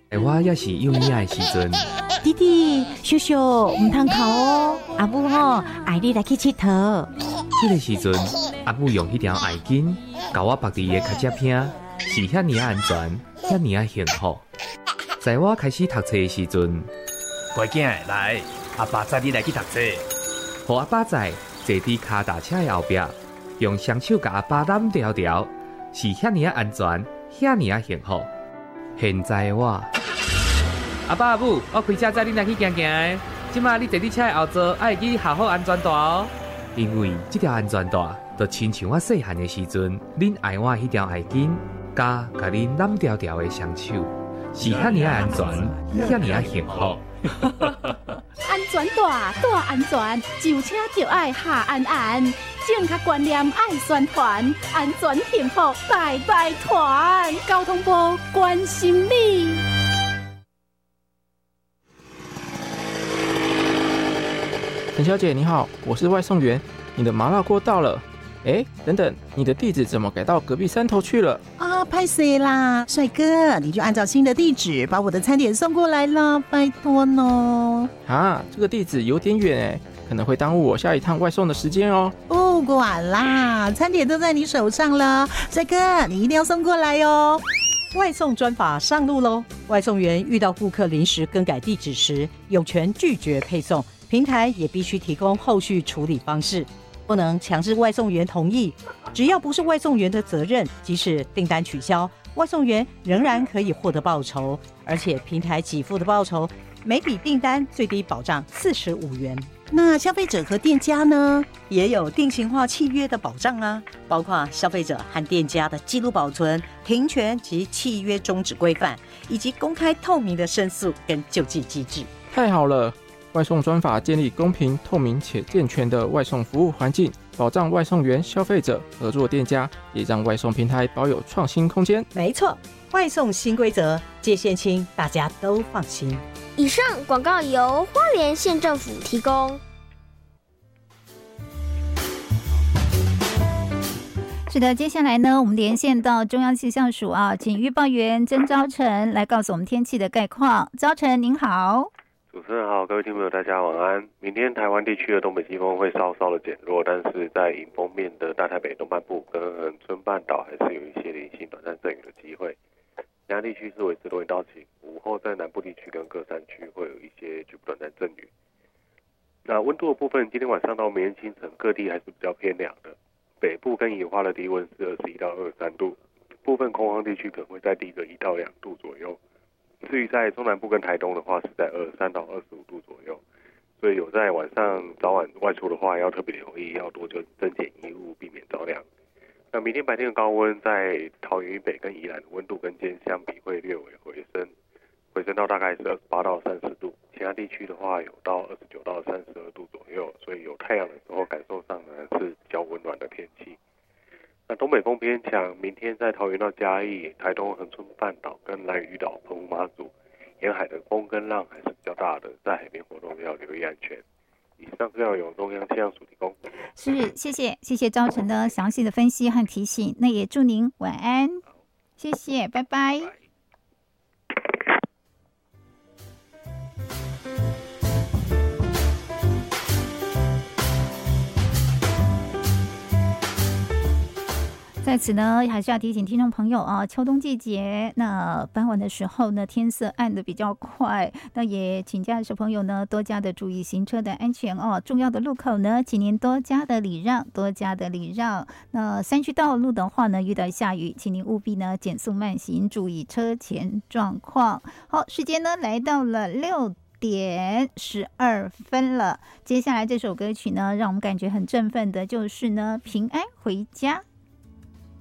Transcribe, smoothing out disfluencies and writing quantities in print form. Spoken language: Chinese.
我也是幼儿园的时阵， 弟弟，叔叔唔通哭哦，阿母爱你来去佚佗。 迄个时阵，阿母用迄条爱巾，甲我绑伫的脚趾片，是遐尼安全，遐尼幸福。在我开始读册的时阵， 乖囝来，阿爸载你来去读册。 互阿爸载坐伫脚踏车的后壁，用双手甲阿爸揽条条，是遐尼安全，遐尼幸福。现在我，阿爸阿母，我开车载你来去行行的。即马你坐伫车的后座，爱记系好安全带哦。因为这条安全带，就亲像我细汉的时阵，恁爱我迄条爱巾，甲恁揽条条的双手，是遐尼安全，遐尼幸福。 安全带安全，上车就爱下安安，正确观念爱宣传，安全幸福代代传。交通部关心你。 陈小姐你好，我是外送员，你的麻辣锅到了。哎，等等，你的地址怎么改到隔壁山头去了？ 啊，拍谁啦，帅哥，你就按照新的地址把我的餐点送过来啦，拜托呢。 啊，这个地址有点远哎，可能会耽误我下一趟外送的时间哦。 不管啦，餐点都在你手上了，帅哥，你一定要送过来哦。 外送专法上路喽！外送员遇到顾客临时更改地址时，有权拒绝配送，平台也必须提供后续处理方式。不能强制外送员同意，只要不是外送员的责任，即使订单取消，外送员仍然可以获得报酬，而且平台给付的报酬每笔订单最低保障45元。 那消费者和店家呢， 也有定型化契约的保障啊，包括消费者和店家的记录保存、停权及契约终止规范，以及公开透明的申诉跟救济机制。 太好了！外送专法建立公平、透明且健全的外送服务环境，保障外送员、消费者、合作店家，也让外送平台保有创新空间。 没错，外送新规则界限清，大家都放心。 以上广告由花莲县政府提供。 是的，接下来呢，我们连线到中央气象署请预报员曾昭成来告诉我们天气的概况。昭成您好。 主持人好，各位听众朋友大家晚安。明天台湾地区的东北季风会稍稍的减弱，但是在迎风面的大台北东半部跟恒春半岛还是有一些零星短暂阵雨的机会。其他地区是维持多云到晴，午后在南部地区跟各山区会有一些局部短暂阵雨。那温度的部分，今天晚上到明天清晨各地还是比较偏凉的，北部跟宜花的低温是21到23度，部分空旷地区可能会再低个1到2度左右。至于在中南部跟台东的话，是在23到25度左右，所以有在晚上早晚外出的话，要特别留意，要多就增减衣物，避免着凉。那明天白天的高温，在桃园以北跟宜兰的温度跟今天相比会略微回升到大概是28到30度，其他地区的话有到29到32度左右，所以有太阳的时候感受上呢是比较温暖的天气。那东北风偏强，明天在桃园到嘉义、台东恒春半岛跟兰屿岛、澎湖马祖沿海的风跟浪还是比较大的，在海边活动要留意安全。以上资料由中央气象署提供。 是，谢谢昭成的详细的分析和提醒。那也祝您晚安，谢谢，拜拜。在此呢，还是要提醒听众朋友秋冬季节，那傍晚的时候呢，天色暗的比较快，那也请驾驶朋友呢多加的注意行车的安全哦。重要的路口呢，请您多加的礼让。那山区道路的话呢，遇到下雨，请您务必呢减速慢行，注意车前状况。好，时间呢来到了6:12了。接下来这首歌曲呢，让我们感觉很振奋的，就是呢平安回家。